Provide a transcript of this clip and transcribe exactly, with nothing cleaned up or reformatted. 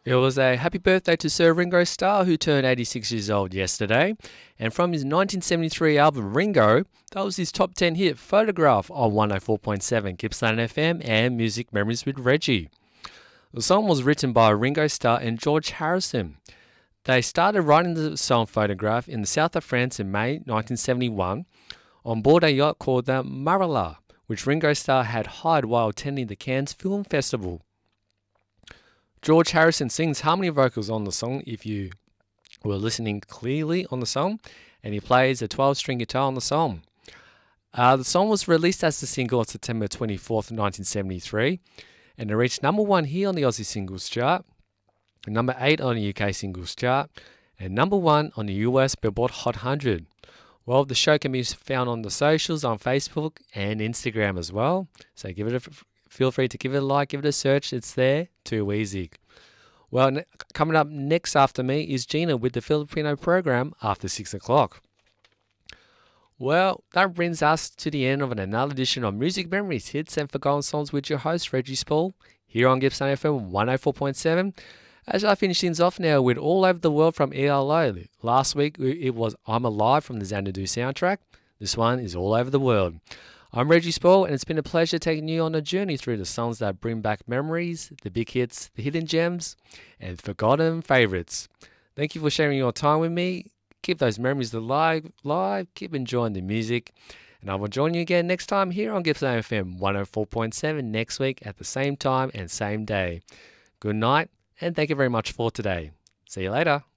It was a happy birthday to Sir Ringo Starr, who turned eighty-six years old yesterday. And from his nineteen seventy-three album Ringo, that was his top ten hit, Photograph, on one oh four point seven Gippsland F M and Music Memories with Reggie. The song was written by Ringo Starr and George Harrison. They started writing the song Photograph in the south of France in May nineteen seventy-one on board a yacht called the Marilla, which Ringo Starr had hired while attending the Cannes Film Festival. George Harrison sings harmony vocals on the song if you were listening clearly on the song, and he plays a twelve-string guitar on the song. Uh, the song was released as a single on September twenty-fourth, nineteen seventy-three, and it reached number one here on the Aussie Singles Chart, number eight on the U K Singles Chart, and number one on the U S Billboard Hot one hundred. Well, the show can be found on the socials, on Facebook and Instagram as well, so give it a feel free to give it a like, give it a search. It's there, too easy. Well, ne- coming up next after me is Gina with the Filipino program after six o'clock. Well, that brings us to the end of another edition of Music Memories, Hits and Forgotten Songs with your host, Reggie Spall, here on Gippsland F M one oh four point seven. As I finish things off now with All Over the World from E L O. Last week it was I'm Alive from the Xanadu soundtrack. This one is All Over the World. I'm Reggie Spall, and it's been a pleasure taking you on a journey through the songs that bring back memories, the big hits, the hidden gems, and forgotten favourites. Thank you for sharing your time with me. Keep those memories alive, live, keep enjoying the music, and I will join you again next time here on Gippsland F M one oh four point seven next week at the same time and same day. Good night, and thank you very much for today. See you later.